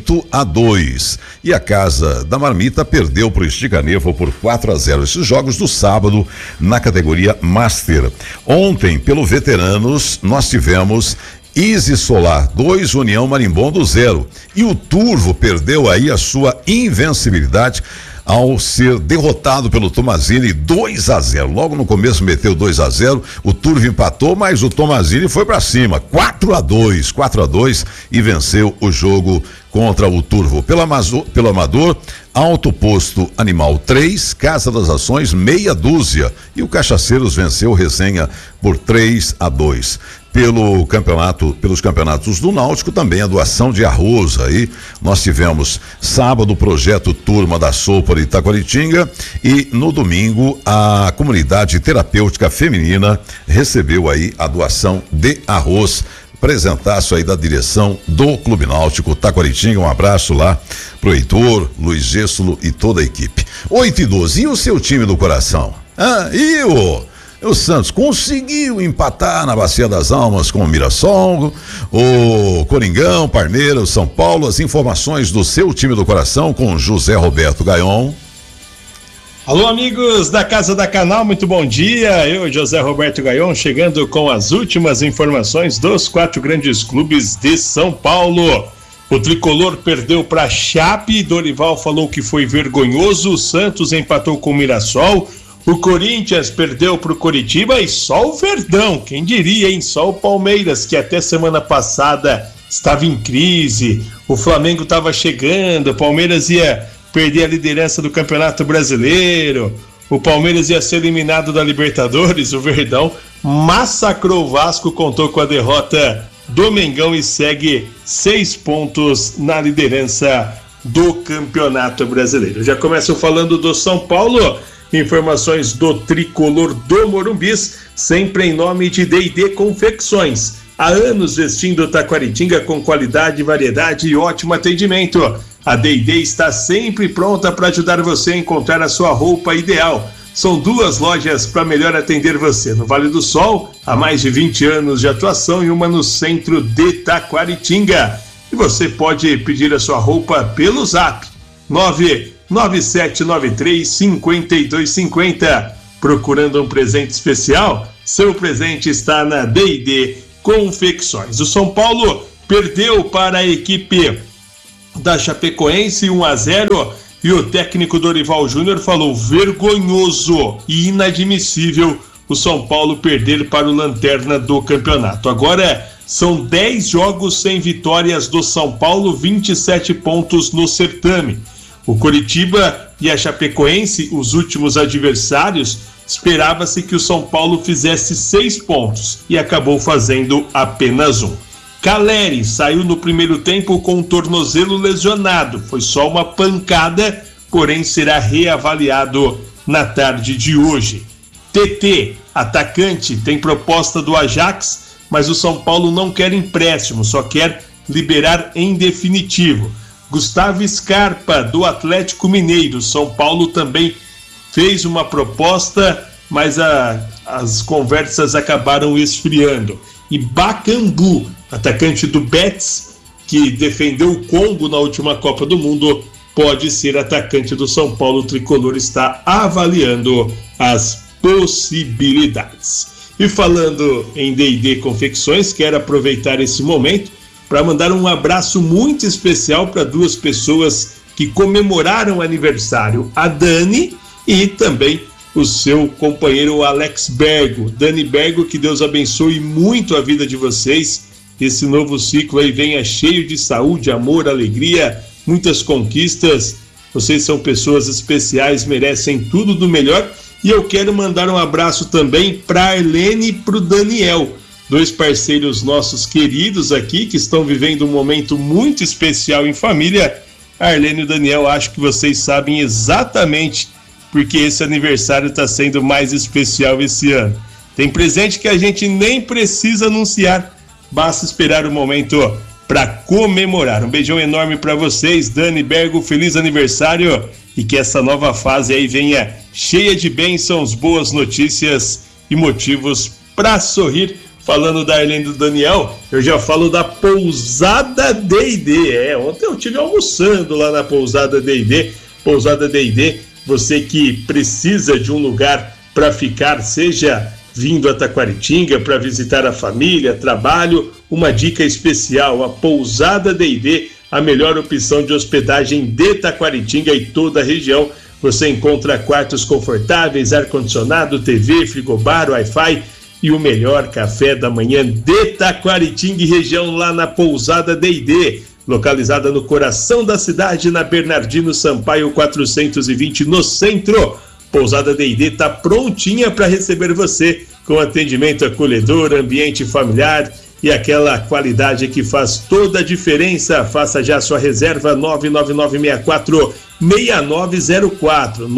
8-2. E a Casa da Marmita perdeu para o Esticanevo por 4-0. Esses jogos do sábado na categoria Master. Ontem, pelo Veteranos, nós tivemos Easy Solar 2, União Marimbondo 0. E o Turvo perdeu aí a sua invencibilidade ao ser derrotado pelo Tomazini 2-0. Logo no começo meteu 2-0, o Turvo empatou, mas o Tomazini foi pra cima, 4-2 e venceu o jogo contra o Turvo. Pelo Amador, Alto Posto Animal 3, Casa das Ações meia dúzia, e o Cachaceiros venceu Resenha por 3-2. Pelos campeonatos do Náutico, também a doação de arroz aí. Nós tivemos sábado o projeto Turma da Sopa de Itaquaritinga e no domingo a comunidade terapêutica feminina recebeu aí a doação de arroz. Presentaço aí da direção do Clube Náutico Taquaritinga. Um abraço lá pro Heitor, Luiz Gêssolo e toda a equipe. 8-12, e o seu time do coração? O Santos conseguiu empatar na Bacia das Almas com o Mirassol, o Coringão, Palmeiras, São Paulo. As informações do seu time do coração com José Roberto Gaion. Alô, amigos da Casa da Canal, muito bom dia. Eu, José Roberto Gaion, chegando com as últimas informações dos 4 grandes clubes de São Paulo. O Tricolor perdeu para a Chape, Dorival falou que foi vergonhoso. O Santos empatou com o Mirassol. O Corinthians perdeu para o Coritiba e só o Verdão, quem diria, hein? Só o Palmeiras, que até semana passada estava em crise, o Flamengo estava chegando, o Palmeiras ia perder a liderança do Campeonato Brasileiro, o Palmeiras ia ser eliminado da Libertadores. O Verdão massacrou o Vasco, contou com a derrota do Mengão e segue 6 pontos na liderança do Campeonato Brasileiro. Já começo falando do São Paulo. Informações do Tricolor do Morumbis, sempre em nome de D&D Confecções. Há anos vestindo Taquaritinga com qualidade, variedade e ótimo atendimento. A D&D está sempre pronta para ajudar você a encontrar a sua roupa ideal. São 2 lojas para melhor atender você. No Vale do Sol, há mais de 20 anos de atuação, e uma no centro de Taquaritinga. E você pode pedir a sua roupa pelo Zap 99793-5250. Procurando um presente especial? Seu presente está na D&D Confecções. O São Paulo perdeu para a equipe da Chapecoense 1-0 e o técnico Dorival Júnior falou: vergonhoso e inadmissível o São Paulo perder para o lanterna do campeonato. Agora são 10 jogos sem vitórias do São Paulo, 27 pontos no certame. O Coritiba e a Chapecoense, os últimos adversários, esperava-se que o São Paulo fizesse 6 pontos e acabou fazendo apenas 1. Caleri saiu no primeiro tempo com o tornozelo lesionado. Foi só uma pancada, porém será reavaliado na tarde de hoje. TT, atacante, tem proposta do Ajax, mas o São Paulo não quer empréstimo, só quer liberar em definitivo. Gustavo Scarpa, do Atlético Mineiro. São Paulo também fez uma proposta, mas as conversas acabaram esfriando. E Bakambu, atacante do Betis, que defendeu o Congo na última Copa do Mundo, pode ser atacante do São Paulo. O tricolor está avaliando as possibilidades. E falando em D&D Confecções, quero aproveitar esse momento para mandar um abraço muito especial para duas pessoas que comemoraram o aniversário, a Dani e também o seu companheiro Alex Bergo. Dani Bergo, que Deus abençoe muito a vida de vocês. Esse novo ciclo aí venha cheio de saúde, amor, alegria, muitas conquistas. Vocês são pessoas especiais, merecem tudo do melhor. E eu quero mandar um abraço também para a Arlene e para o Daniel, dois parceiros nossos queridos aqui, que estão vivendo um momento muito especial em família. Arlene e o Daniel, acho que vocês sabem exatamente porque esse aniversário está sendo mais especial esse ano. Tem presente que a gente nem precisa anunciar, basta esperar o momento para comemorar. Um beijão enorme para vocês, Dani Bergo, feliz aniversário e que essa nova fase aí venha cheia de bênçãos, boas notícias e motivos para sorrir. Falando da Arlene e do Daniel, eu já falo da Pousada D&D. Ontem eu estive almoçando lá na Pousada D&D. Pousada D&D, você que precisa de um lugar para ficar, seja vindo a Taquaritinga para visitar a família, trabalho, uma dica especial, a Pousada D&D, a melhor opção de hospedagem de Taquaritinga e toda a região. Você encontra quartos confortáveis, ar-condicionado, TV, frigobar, Wi-Fi e o melhor café da manhã de Taquaritinga e região lá na Pousada D&D, localizada no coração da cidade, na Bernardino Sampaio 420, no centro. Pousada D&D está prontinha para receber você, com atendimento acolhedor, ambiente familiar e aquela qualidade que faz toda a diferença. Faça já sua reserva 99964-6904,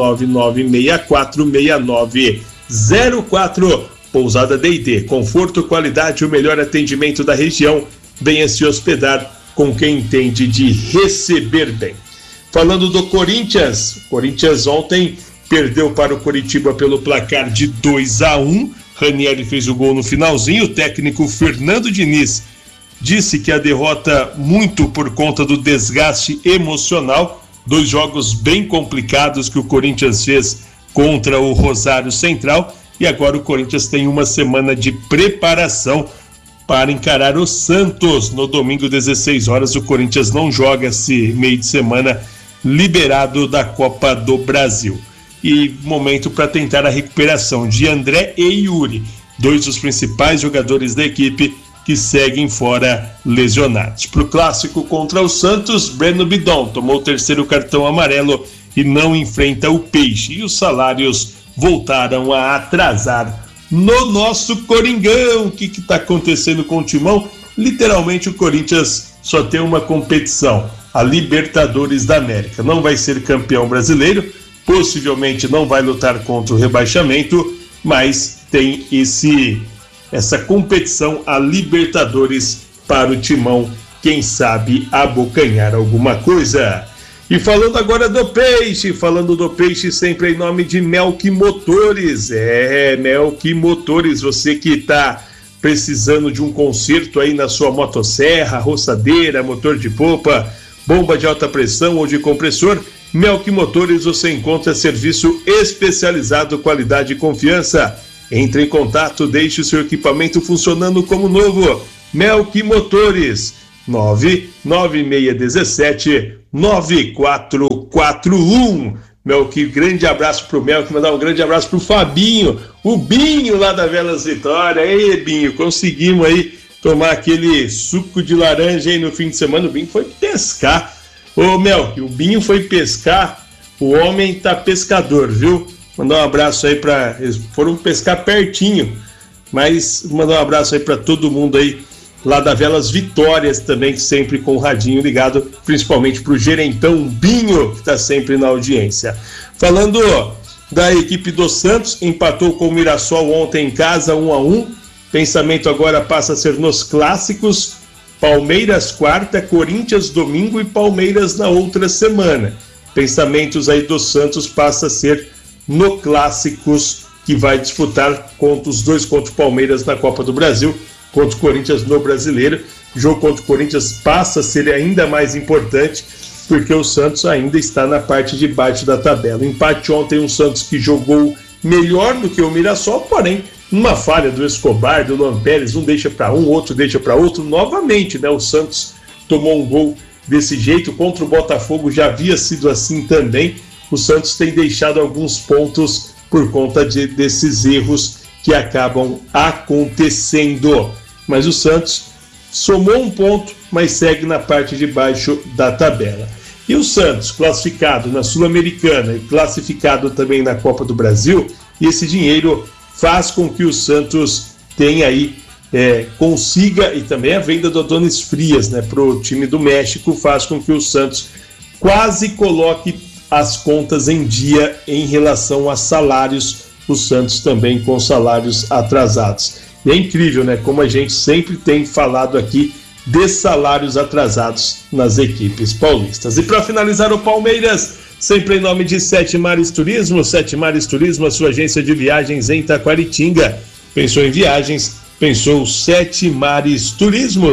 99964-6904. Pousada D&D, conforto, qualidade e o melhor atendimento da região. Venha se hospedar com quem entende de receber bem. Falando do Corinthians, o Corinthians ontem perdeu para o Coritiba pelo placar de 2-1. Ranieri fez o gol no finalzinho. O técnico Fernando Diniz disse que a derrota muito por conta do desgaste emocional. 2 jogos bem complicados que o Corinthians fez contra o Rosário Central. E agora o Corinthians tem uma semana de preparação para encarar o Santos. No domingo, 16 horas, o Corinthians não joga esse meio de semana liberado da Copa do Brasil. E momento para tentar a recuperação de André e Yuri, 2 dos principais jogadores da equipe que seguem fora lesionados. Para o clássico contra o Santos, Breno Bidon tomou o 3º cartão amarelo e não enfrenta o Peixe. E os salários voltaram a atrasar no nosso Coringão. O que está acontecendo com o Timão? Literalmente o Corinthians só tem uma competição, a Libertadores da América. Não vai ser campeão brasileiro, possivelmente não vai lutar contra o rebaixamento, mas tem essa competição, a Libertadores, para o Timão, quem sabe abocanhar alguma coisa. E falando agora do Peixe sempre em nome de Melk Motores. Melk Motores, você que está precisando de um conserto aí na sua motosserra, roçadeira, motor de popa, bomba de alta pressão ou de compressor, Melk Motores você encontra serviço especializado, qualidade e confiança. Entre em contato, deixe o seu equipamento funcionando como novo. Melk Motores, 99617-9441. Melk, grande abraço pro Melk, mandar um grande abraço pro Fabinho, o Binho lá da Velas Vitória. Ei, Binho, conseguimos aí tomar aquele suco de laranja aí no fim de semana. O Binho foi pescar. Ô, Melk, o Binho foi pescar, o homem tá pescador, viu? Mandar um abraço aí eles foram pescar pertinho, mas mandar um abraço aí para todo mundo aí lá da Velas Vitórias também, que sempre com o radinho ligado, principalmente pro gerentão Binho, que tá sempre na audiência. Falando da equipe do Santos, empatou com o Mirassol ontem em casa, 1-1. Pensamento agora passa a ser nos clássicos: Palmeiras quarta, Corinthians domingo e Palmeiras na outra semana. Pensamentos aí do Santos passa a ser no Clássicos, que vai disputar contra os dois contra o Palmeiras na Copa do Brasil, contra o Corinthians no Brasileiro. O jogo contra o Corinthians passa a ser ainda mais importante, porque o Santos ainda está na parte de baixo da tabela. Empate ontem, um Santos que jogou melhor do que o Mirassol, porém, numa falha do Escobar, do Luan Pérez, um deixa para um, outro deixa para outro, novamente, né? O Santos tomou um gol desse jeito, contra o Botafogo já havia sido assim também. O Santos tem deixado alguns pontos por conta desses erros que acabam acontecendo. Mas o Santos somou um ponto, mas segue na parte de baixo da tabela. E o Santos, classificado na Sul-Americana e classificado também na Copa do Brasil, e esse dinheiro faz com que o Santos tenha aí, consiga, e também a venda do Adonis Frias, né, para o time do México, faz com que o Santos quase coloque as contas em dia em relação a salários, o Santos também com salários atrasados. E é incrível, né, como a gente sempre tem falado aqui de salários atrasados nas equipes paulistas. E para finalizar, o Palmeiras, sempre em nome de Sete Mares Turismo. Sete Mares Turismo, a sua agência de viagens em Taquaritinga. Pensou em viagens? Pensou Sete Mares Turismo,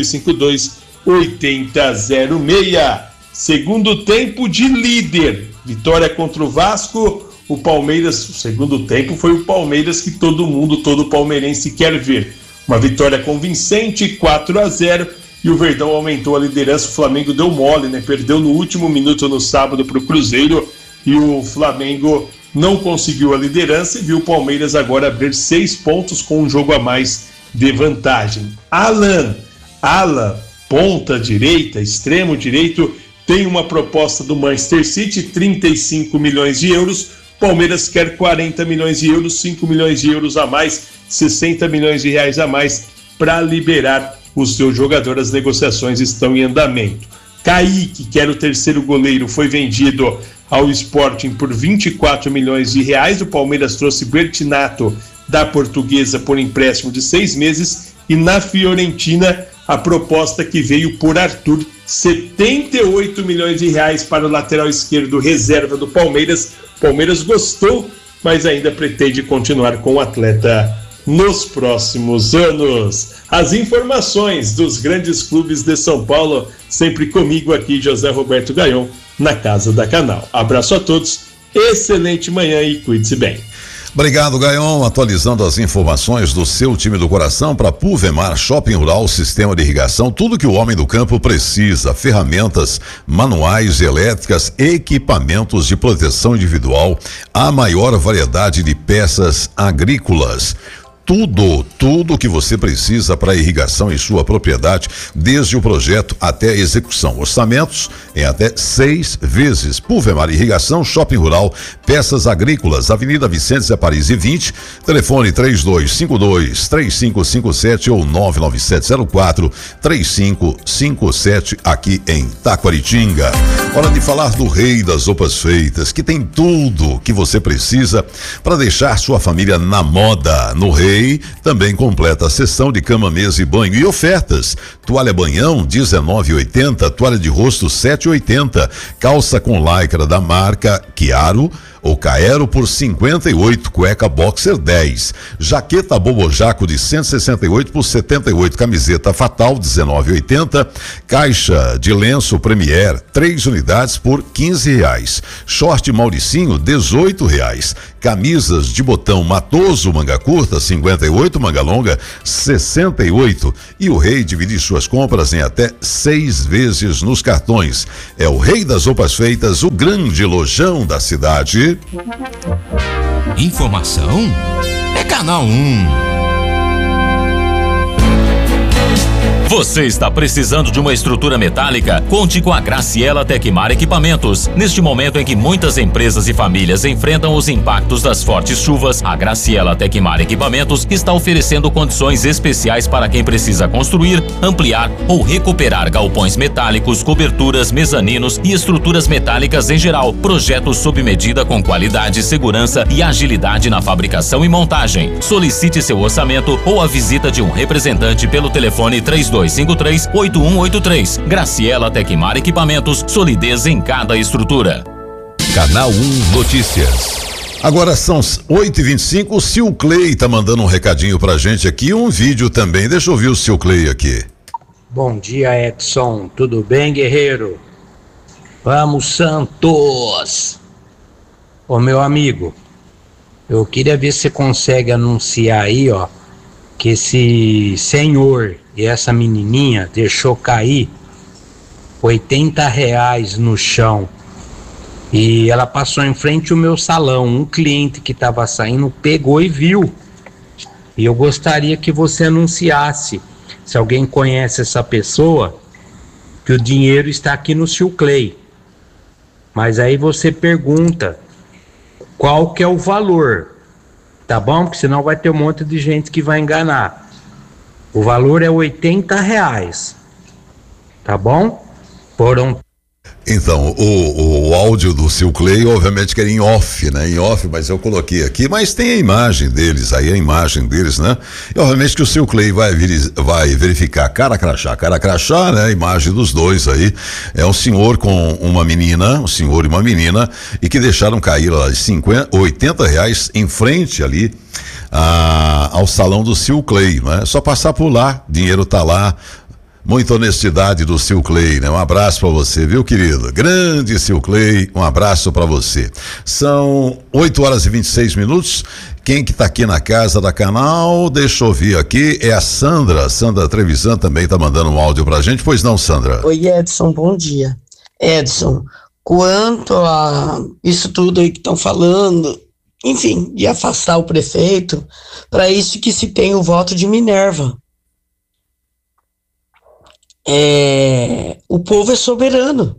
3252-8006. Segundo tempo de líder, vitória contra o Vasco. O Palmeiras, o segundo tempo foi o Palmeiras que todo palmeirense quer ver. Uma vitória convincente, 4-0, e o Verdão aumentou a liderança. O Flamengo deu mole, né? Perdeu no último minuto no sábado para o Cruzeiro, e o Flamengo não conseguiu a liderança e viu o Palmeiras agora abrir 6 pontos com um jogo a mais de vantagem. Alan, ponta direita, extremo direito, tem uma proposta do Manchester City, 35 milhões de euros. Palmeiras quer 40 milhões de euros, 5 milhões de euros a mais, 60 milhões de reais a mais para liberar o seu jogador. As negociações estão em andamento. Kaique, que era o terceiro goleiro, foi vendido ao Sporting por 24 milhões de reais. O Palmeiras trouxe Bertinato da Portuguesa por empréstimo de 6 meses. E na Fiorentina, a proposta que veio por Arthur, 78 milhões de reais para o lateral esquerdo reserva do Palmeiras. O Palmeiras gostou, mas ainda pretende continuar com o atleta nos próximos anos. As informações dos grandes clubes de São Paulo, sempre comigo aqui, José Roberto Gaion, na Casa da Canal. Abraço a todos, excelente manhã e cuide-se bem. Obrigado, Gaion. Atualizando as informações do seu time do coração para Pulvemar Shopping Rural, sistema de irrigação, tudo que o homem do campo precisa: ferramentas, manuais, elétricas, equipamentos de proteção individual, a maior variedade de peças agrícolas. Tudo que você precisa para irrigação em sua propriedade, desde o projeto até a execução. Orçamentos em até 6 vezes. Pulvemar Irrigação, Shopping Rural, Peças Agrícolas, Avenida Vicente Zé Paris e 20, telefone 3252-3557 ou 99704-3557 aqui em Taquaritinga. Hora de falar do Rei das Roupas Feitas, que tem tudo que você precisa para deixar sua família na moda. No Rei também completa a seção de cama, mesa e banho e ofertas. Toalha banhão, R$19,80, toalha de rosto, R$7,80, calça com lycra da marca Chiaro ou Caero por 58, cueca boxer 10, jaqueta bobojaco de 168 por 78, camiseta Fatal 19,80, caixa de lenço Premier 3 unidades por R$15, short Mauricinho R$18, camisas de botão Matoso manga curta 58, manga longa 68, e o Rei divide suas compras em até 6 vezes nos cartões. É o Rei das Roupas Feitas, o grande lojão da cidade. Informação é Canal 1. Você está precisando de uma estrutura metálica? Conte com a Graciela Tecmar Equipamentos. Neste momento em que muitas empresas e famílias enfrentam os impactos das fortes chuvas, a Graciela Tecmar Equipamentos está oferecendo condições especiais para quem precisa construir, ampliar ou recuperar galpões metálicos, coberturas, mezaninos e estruturas metálicas em geral. Projetos sob medida com qualidade, segurança e agilidade na fabricação e montagem. Solicite seu orçamento ou a visita de um representante pelo telefone 3253-8183. Graciela Tecmar Equipamentos, solidez em cada estrutura. Canal 1 Notícias. Agora são 8h25, o Sil Clay tá mandando um recadinho pra gente aqui, um vídeo também. Deixa eu ouvir o Sil Clay aqui. Bom dia, Edson. Tudo bem, guerreiro? Vamos, Santos! Ô, meu amigo, eu queria ver se você consegue anunciar aí, ó, que esse senhor e essa menininha deixou cair R$80 no chão. E ela passou em frente ao meu salão. Um cliente que estava saindo pegou e viu. E eu gostaria que você anunciasse, se alguém conhece essa pessoa, que o dinheiro está aqui no Sil Clay. Mas aí você pergunta qual que é o valor, tá bom? Porque senão vai ter um monte de gente que vai enganar. O valor é R$80, tá bom? Foram... Então, o áudio do Sil Clay, obviamente que era em off, né? Em off, mas eu coloquei aqui, mas tem a imagem deles, aí a imagem deles, né? E obviamente que o Sil Clay vai verificar cara crachá, né? A imagem dos dois aí. É um senhor com uma menina, um senhor e uma menina, e que deixaram cair lá R$80 em frente ali ao salão do Sil Clay, né? Só passar por lá, dinheiro tá lá. Muita honestidade do Sil Clay, né? Um abraço pra você, viu, querido? Grande Sil Clay, um abraço pra você. São 8h26. Quem que tá aqui na casa da canal, deixa eu ouvir aqui, é a Sandra Trevisan, também tá mandando um áudio pra gente, pois não, Sandra? Oi, Edson, bom dia. Edson, quanto a isso tudo aí que estão falando, enfim, de afastar o prefeito, para isso que se tem o voto de Minerva. O povo é soberano.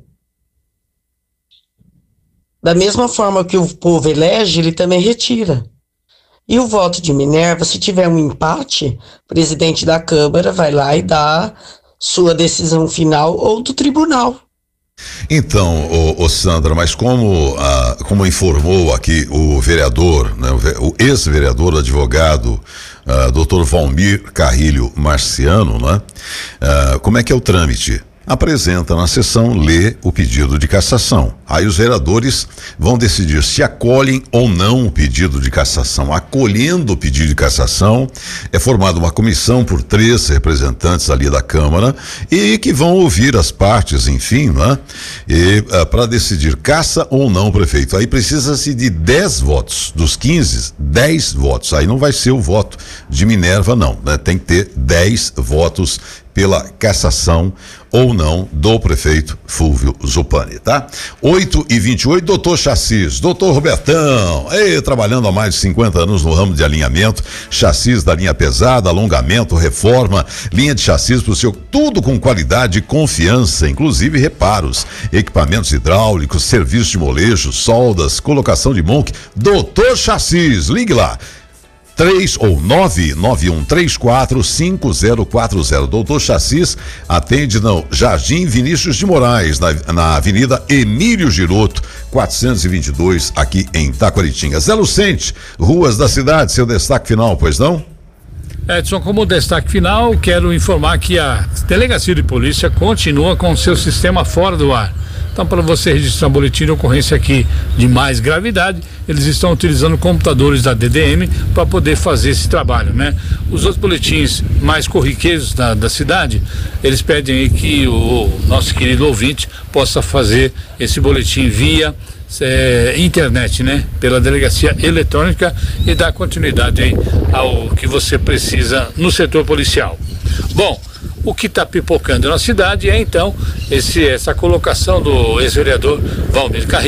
Da mesma forma que o povo elege, ele também retira. E o voto de Minerva, se tiver um empate, o presidente da Câmara vai lá e dá sua decisão final ou do tribunal. Então, Sandra, mas como informou aqui o vereador, né, o ex-vereador, advogado, Dr. Valmir Carrilho Marciano, né? Como é que é o trâmite? Apresenta na sessão, lê o pedido de cassação. Aí os vereadores vão decidir se acolhem ou não o pedido de cassação. Acolhendo o pedido de cassação, é formada uma comissão por 3 representantes ali da Câmara e que vão ouvir as partes, enfim, né? E para decidir caça ou não o prefeito. Aí precisa-se de 10 votos, dos 15, 10 votos. Aí não vai ser o voto de Minerva, não, né? Tem que ter 10 votos pela cassação ou não do prefeito Fulvio Zupani, tá? 8h28, doutor Chassis, doutor Robertão, trabalhando há mais de 50 anos no ramo de alinhamento, chassis da linha pesada, alongamento, reforma, linha de chassis pro seu, tudo com qualidade e confiança, inclusive reparos, equipamentos hidráulicos, serviço de molejo, soldas, colocação de monk, doutor Chassis, ligue lá. 991345040. Doutor Chassis atende no Jardim Vinícius de Moraes, na Avenida Emílio Giroto, 422, aqui em Taquaritinga. Zé Lucente, ruas da cidade, seu destaque final, pois não? Edson, como destaque final, quero informar que a Delegacia de Polícia continua com o seu sistema fora do ar. Então, para você registrar um boletim de ocorrência aqui de mais gravidade, eles estão utilizando computadores da DDM para poder fazer esse trabalho, né? Os outros boletins mais corriqueiros da cidade, eles pedem aí que o nosso querido ouvinte possa fazer esse boletim via internet, né? Pela delegacia eletrônica e dar continuidade aí ao que você precisa no setor policial. Bom, o que está pipocando na cidade é então essa colocação do ex-vereador Valmir Carrilho